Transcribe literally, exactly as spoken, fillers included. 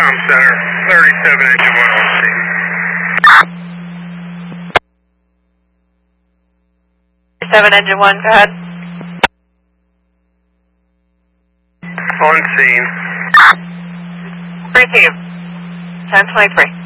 Com Center, thirty-seven engine one on scene. thirty-seven engine one, go ahead. On scene. Receive. ten twenty-three.